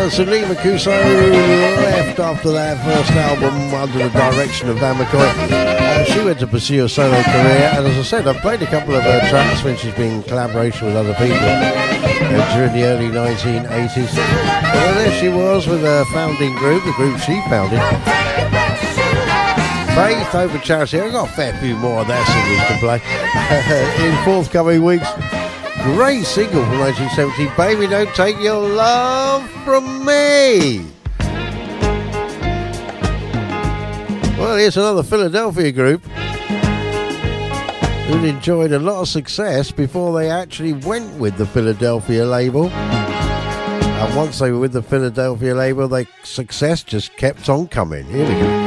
Lee Mancuso left after that first album under the direction of Dan McCoy. She went to pursue a solo career, and as I said, I've played a couple of her tracks when she's been in collaboration with other people during the early 1980s. Well, there she was with her founding group, the group she founded. Faith Over Charity. I've got a fair few more of their singles to play in forthcoming weeks. Great single from 1970, Baby Don't Take Your Love From Me. Well, here's another Philadelphia group who enjoyed a lot of success before they actually went with the Philadelphia label. And once they were with the Philadelphia label, their success just kept on coming. Here we go.